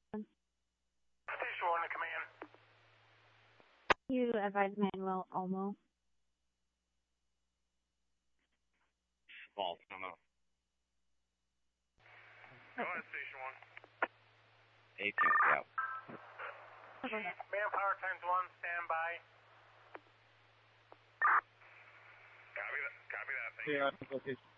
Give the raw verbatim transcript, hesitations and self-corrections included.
Station one to command. You advise Manuel Olmo. Small, no, no. Go ahead, Station one. eighteen, yeah. Manpower times one, stand by. Copy that, copy that, thank you. Yeah, location.